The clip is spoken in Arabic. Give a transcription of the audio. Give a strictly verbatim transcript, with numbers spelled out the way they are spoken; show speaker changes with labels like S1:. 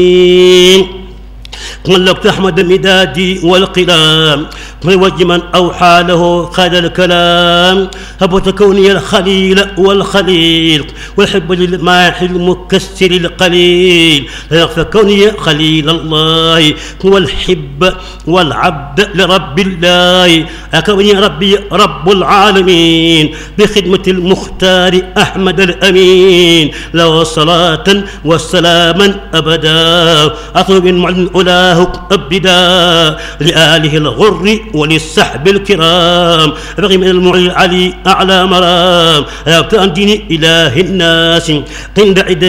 S1: ملكت أحمد مدادي والقلام وجه من أوحى له خير الكلام هبت كوني الخليل والخليل والحب للماح المكسر القليل فكوني خليل الله هو الحب والعبد لرب الله أكوني ربي رب العالمين بخدمة المختار أحمد الأمين له صلاة وسلاما أبدا أطلب من معلن أولاه أبدا لآله الغر وللسحب الكرام أبغي من المعلي العلي أعلى مرام أبت عن دين إله الناس عند عده